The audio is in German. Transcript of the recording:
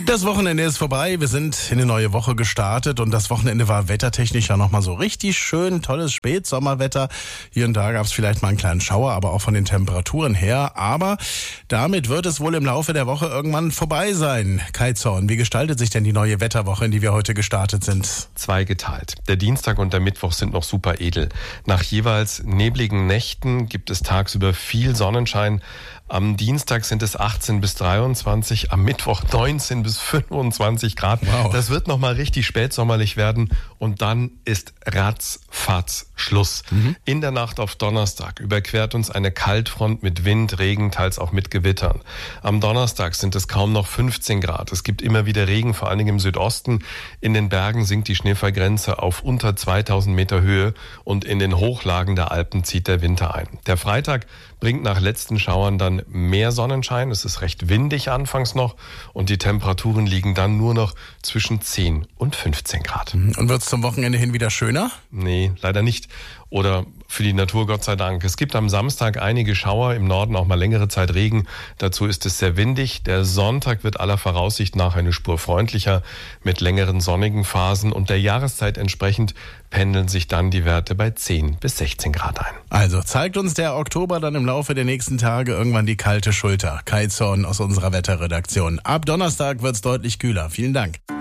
Das Wochenende ist vorbei, wir sind in eine neue Woche gestartet und das Wochenende war wettertechnisch ja nochmal so richtig schön, tolles Spätsommerwetter. Hier und da gab es vielleicht mal einen kleinen Schauer, aber auch von den Temperaturen her. Aber damit wird es wohl im Laufe der Woche irgendwann vorbei sein. Kai Zorn, wie gestaltet sich denn die neue Wetterwoche, in die wir heute gestartet sind? Zweigeteilt. Der Dienstag und der Mittwoch sind noch super edel. Nach jeweils nebligen Nächten gibt es tagsüber viel Sonnenschein. Am Dienstag sind es 18 bis 23, am Mittwoch 19 bis 25 Grad. Wow. Das wird nochmal richtig spätsommerlich werden und dann ist ratzfatz Schluss. In der Nacht auf Donnerstag überquert uns eine Kaltfront mit Wind, Regen, teils auch mit Gewittern. Am Donnerstag sind es kaum noch 15 Grad. Es gibt immer wieder Regen, vor allen Dingen im Südosten. In den Bergen sinkt die Schneefallgrenze auf unter 2000 Meter Höhe und in den Hochlagen der Alpen zieht der Winter ein. Der Freitag bringt nach letzten Schauern dann mehr Sonnenschein. Es ist recht windig anfangs noch und die Temperaturen liegen dann nur noch zwischen 10 und 15 Grad. Und wird es zum Wochenende hin wieder schöner? Nee, leider nicht. Oder für die Natur Gott sei Dank. Es gibt am Samstag einige Schauer, im Norden auch mal längere Zeit Regen. Dazu ist es sehr windig. Der Sonntag wird aller Voraussicht nach eine Spur freundlicher mit längeren sonnigen Phasen und der Jahreszeit entsprechend pendeln sich dann die Werte bei 10 bis 16 Grad ein. Also zeigt uns der Oktober dann im Laufe der nächsten Tage irgendwann die kalte Schulter. Kai Zorn aus unserer Wetterredaktion. Ab Donnerstag wird's deutlich kühler. Vielen Dank.